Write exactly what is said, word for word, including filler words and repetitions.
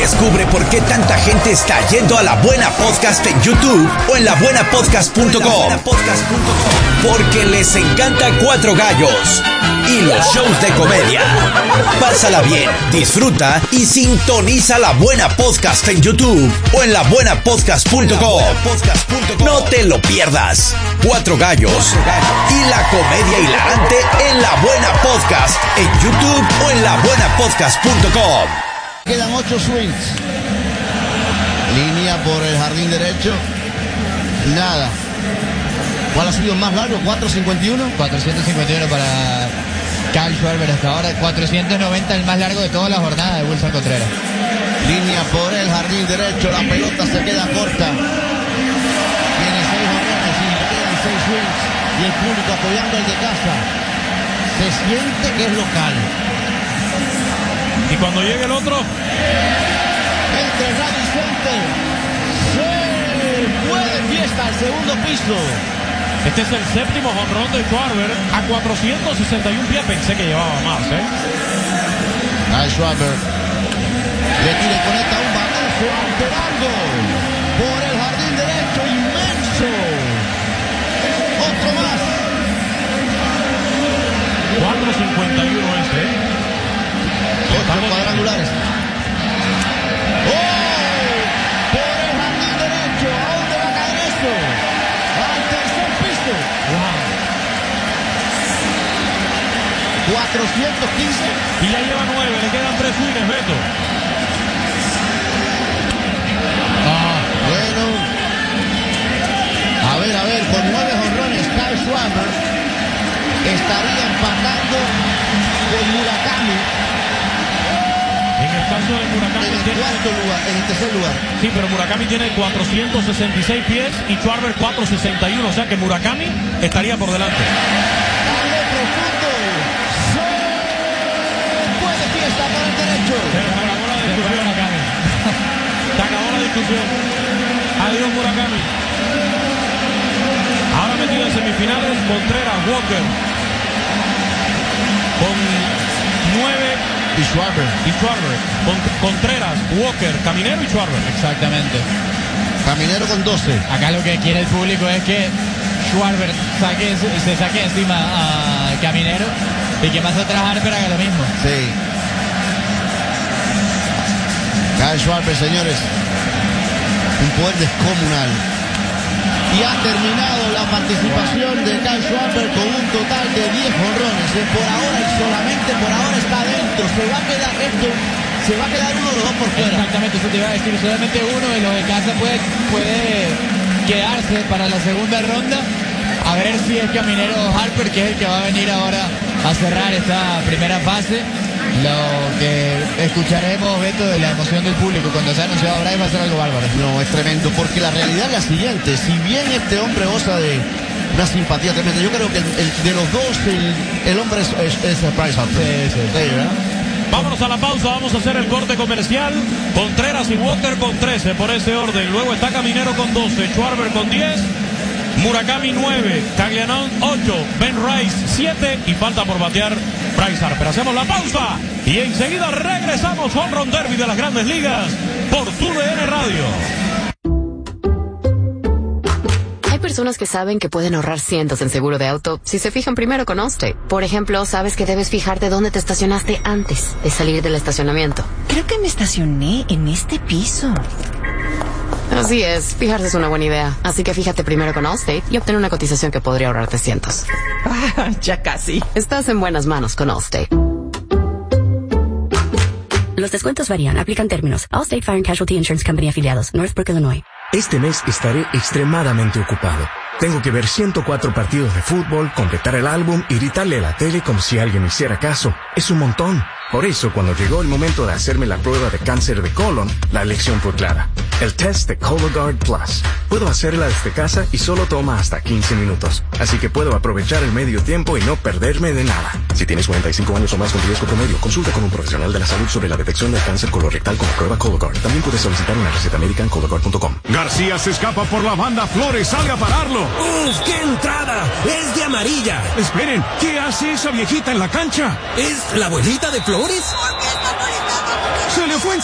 Descubre por qué tanta gente está yendo a La Buena Podcast en YouTube o en la buena podcast punto com. Porque les encanta Cuatro Gallos y los shows de comedia. Pásala bien, disfruta y sintoniza La Buena Podcast en YouTube o en la buena podcast punto com. No te lo pierdas. Cuatro Gallos y la comedia hilarante en La Buena Podcast en YouTube o en la buena podcast punto com. Quedan ocho swings. Línea por el jardín derecho. Nada. ¿Cuál ha sido el más largo? ¿cuatro cincuenta y uno? cuatrocientos cincuenta y uno para Kyle Schwarber hasta ahora. cuatrocientos noventa, el más largo de toda la jornada de Wilson Contreras. Línea por el jardín derecho. La pelota se queda corta. Tiene seis jorrones y le quedan seis swings. Y el público apoyando al de casa. Se siente que es local. Y cuando llegue el otro, entre Rally Center se fue de fiesta al segundo piso. este es el séptimo jonrón de Schwarber a cuatrocientos sesenta y uno pies. Pensé que llevaba más, ¿eh? Kyle Schwarber le tira y conecta un batazo alterando por el jardín derecho, inmenso. Otro más. cuatro cincuenta y uno este, ¿eh? Ocho cuadrangulares. ¡Oh! Por el jardín derecho. ¿A dónde va a caer esto? Al tercer piso. Wow. cuatrocientos quince. Y ya lleva nueve, le quedan tres swings, Beto. Ah, bueno. A ver, a ver, con nueve jonrones, Kyle Schwarber estaría empatando con Murakami. En el caso de Murakami En el tiene... cuarto lugar, en el tercer lugar. Sí, pero Murakami tiene cuatrocientos sesenta y seis pies y Schwarber cuatrocientos sesenta y uno, o sea que Murakami estaría por delante. Dale profundo. Se fue de fiesta por el derecho. Se acabó la discusión. Se acabó la discusión. Adiós Murakami. Ahora metido en semifinales, Contreras, Walker. Con nueve. Y Schwarber. Y Schwarber. Con, Contreras, Walker, Caminero y Schwarber. Exactamente. Caminero con doce. Acá lo que quiere el público es que Schwarber saque, se saque encima a Caminero y que más atrás Harper haga lo mismo. Sí. Kyle Schwarber, señores. Un poder descomunal. Y ha terminado la participación de Kyle Schwarber con un total de diez jonrones. Por ahora y solamente por ahora está dentro. Se va a quedar esto, se va a quedar uno de los dos por fuera. Exactamente, eso te iba a decir. Solamente uno de los de casa puede, puede quedarse para la segunda ronda. A ver si es Caminero o Harper, que es el que va a venir ahora a cerrar esta primera fase. Lo que escucharemos, Beto, de la emoción del público cuando se ha anunciado Bryce va a ser algo bárbaro. No, es tremendo, porque la realidad es la siguiente. Si bien este hombre goza de una simpatía tremenda, yo creo que el, el, de los dos el, el hombre es, es, es Bryce Harper. Sí, sí. Sí, ¿verdad? Vámonos a la pausa, vamos a hacer el corte comercial. Contreras y Walker con trece por ese orden. Luego está Caminero con doce, Schwarber con diez, Murakami nueve, Caglianone ocho, Ben Rice siete y falta por batear Bryce Harper. Hacemos la pausa y enseguida regresamos. Home Run Derby de las Grandes Ligas por tu D N Radio. Hay personas que saben que pueden ahorrar cientos en seguro de auto si se fijan primero con Allstate. Por ejemplo, sabes que debes fijarte dónde te estacionaste antes de salir del estacionamiento. Creo que me estacioné en este piso. Así es, fijarse es una buena idea. Así que fíjate primero con Allstate y obtén una cotización que podría ahorrarte cientos. Ah, ya casi. Estás en buenas manos con Allstate. Los descuentos varían, aplican términos. Allstate Fire and Casualty Insurance Company afiliados, Northbrook, Illinois. Este mes estaré extremadamente ocupado. Tengo que ver ciento cuatro partidos de fútbol, completar el álbum y gritarle a la tele como si alguien me hiciera caso. Es un montón. Por eso, cuando llegó el momento de hacerme la prueba de cáncer de colon, la elección fue clara. El test de Cologuard Plus. Puedo hacerla desde casa y solo toma hasta quince minutos. Así que puedo aprovechar el medio tiempo y no perderme de nada. Si tienes cuarenta y cinco años o más con riesgo promedio, consulta con un profesional de la salud sobre la detección del cáncer colorectal con la prueba Cologuard. También puedes solicitar una receta médica en Cologuard punto com. García se escapa por la banda, Flores sale a pararlo. ¡Uf, qué entrada! ¡Es de amarilla! Esperen, ¿qué hace esa viejita en la cancha? ¿Es la abuelita de Flores? Se le fue